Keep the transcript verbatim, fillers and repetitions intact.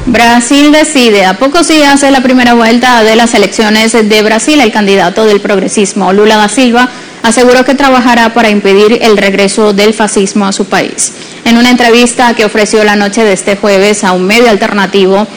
Brasil decide. A pocos días de la primera vuelta de las elecciones de Brasil, el candidato del progresismo, Lula da Silva, aseguró que trabajará para impedir el regreso del fascismo a su país. En una entrevista que ofreció la noche de este jueves a un medio alternativo,